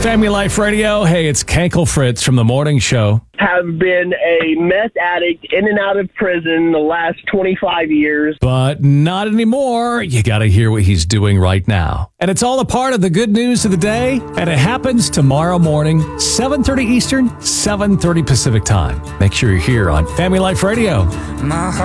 Family Life Radio. Hey, it's Cankle Fritz from the morning show. Have been a meth addict in and out of prison the last 25 years. But not anymore. You got to hear what he's doing right now. And it's all a part of the good news of the day. And it happens tomorrow morning, 7:30 Eastern, 7:30 Pacific time. Make sure you're here on Family Life Radio.